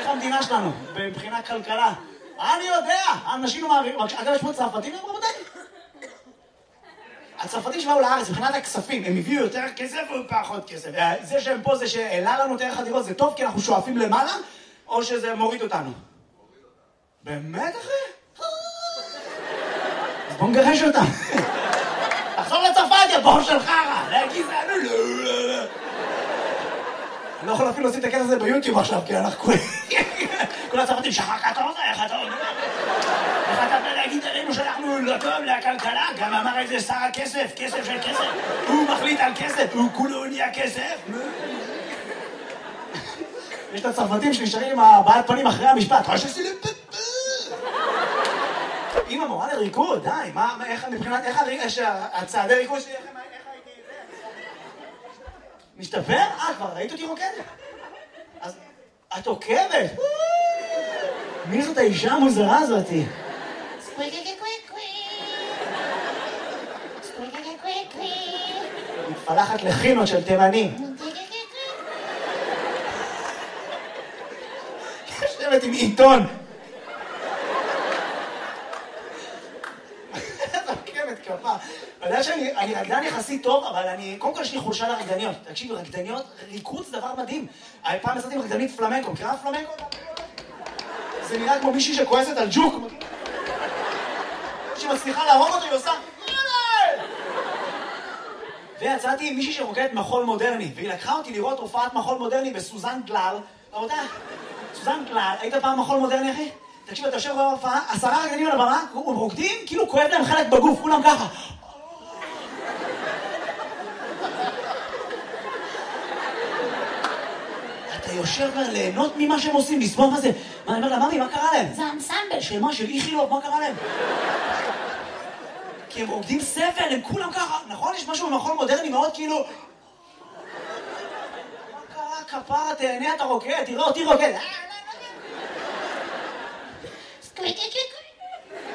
איך המדינה שלנו, מבחינת כלכלה? אני יודע, האנשים מעבירים, אגב, יש פה צרפתים, הם רבותיי. הצרפתים שבאו לארץ, מבחינת הכספים, הם הביאו יותר כסף או פחות כסף? זה שהם פה, זה שהעלה לנו את ערך הדירות, זה טוב כי אנחנו שואפים למעלה, או שזה מוריד אותנו? באמת, אחי? אז בוא נגרש אותם. תחזור לצרפת, יא בור של חרא! להגיד זה, לא. אני לא יכול אפילו להוציא את הכסף הזה ביוטיוב עכשיו, כי אנחנו כל הצרפתים, שחר כתוב, איך אתה אומר? איך אתה להגיד עלינו שאנחנו לא טוב לכלכלה? גם אמר איזה שר הכסף, כסף של כסף. הוא מחליט על כסף, הוא כולו נהיה כסף. יש את הצרפתים שנשארים עם הבעלת פנים אחרי המשפט. אמא מורה לריקוד, די, איך מבחינת, איך הצעדי ריקוד שלי, איך הייתי זה? משתפר? כבר ראית אותי רוקדת? אז את עוקבת? מי זאת האישה המוזרה הזאתי? מתפלחת לחינות של תימנים. יושבת עם עיתון. כפה. אני יודע שאני רקדן יחסית טוב, אבל קודם כל יש לי חולשה לרקדניות. תקשיבו, רקדניות, ריקוד זה דבר מדהים. פעם עשיתי עם רקדנית פלמנקו. מכירה פלמנקו? זה נראה כמו מישהי שכועסת על ג'וק. שמצליחה להרוג אותו, היא עושה... ויצאתי עם מישהי שרוקדת מחול מודרני, והיא לקחה אותי לראות הופעת מחול מודרני בסוזן גלל. רבותיי, סוזן גלל, היית פעם מחול מודרני, אחי? תקשיב, אתה יושב בהופעה, 10 רקדנים על הבמה, הם רוקדים, כאילו כואב להם חלק בגוף, כולם ככה. אתה יושב ליהנות ממה שהם עושים, לסבול מה זה. מה, אני אומר לה, ממי, מה קרה להם? זה האנסמבל של מה? של איכילוב, מה קרה להם? כי הם רוקדים סבל, הם כולם ככה. נכון? יש משהו במחול מודרני מאוד כאילו... מה קרה? כפרה, תהנה, אתה רוקד, תראה אותי רוקד. סקוויקי